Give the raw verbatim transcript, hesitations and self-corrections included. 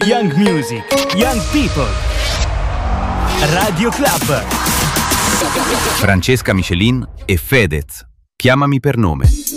young music, young people. Radio Club. Francesca Michelin e Fedez. Chiamami per nome.